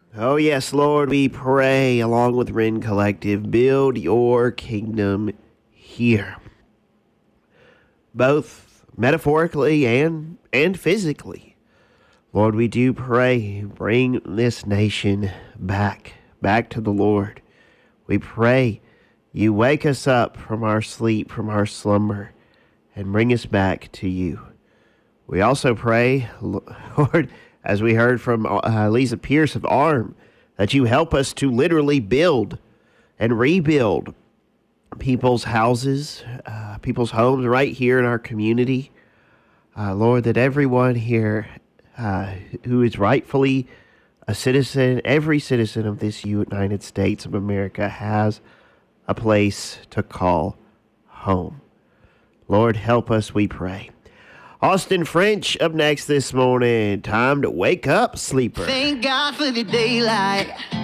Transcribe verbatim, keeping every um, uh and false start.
Oh, yes, Lord, we pray along with Ren Collective, build your kingdom here, both metaphorically and, and physically. Lord, we do pray, bring this nation back, back to the Lord. We pray you wake us up from our sleep, from our slumber, and bring us back to you. We also pray, Lord, as we heard from uh, Lisa Pierce of ARM, that you help us to literally build and rebuild people's houses, uh, people's homes right here in our community. Uh, Lord, that everyone here uh, who is rightfully a citizen, every citizen of this United States of America has a place to call home. Lord, help us, we pray. Austin French up next this morning. Time to wake up, sleeper. Thank God for the daylight.